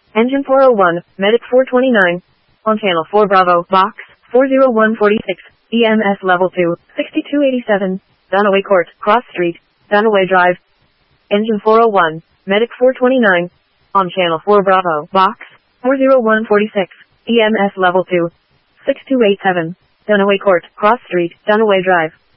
Engine 401, Medic 429. On Channel 4 Bravo, Box 40146, EMS Level 2, 6287, Dunaway Court, Cross Street, Dunaway Drive. Engine 401, Medic 429. On Channel 4 Bravo, Box 40146, EMS Level 2, 6287, Dunaway Court, Cross Street, Dunaway Drive.